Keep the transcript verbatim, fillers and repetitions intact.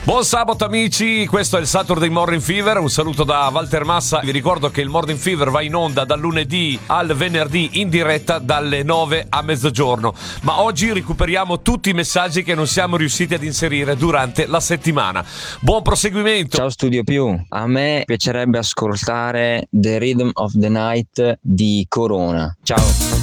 Buon sabato amici, questo è il Saturday Morning Fever, un saluto da Walter Massa. Vi ricordo che il Morning Fever va in onda dal lunedì al venerdì in diretta dalle nove a mezzogiorno, ma oggi recuperiamo tutti i messaggi che non siamo riusciti ad inserire durante la settimana. Buon proseguimento. Ciao Studio Più, a me piacerebbe ascoltare The Rhythm of the Night di Corona. Ciao.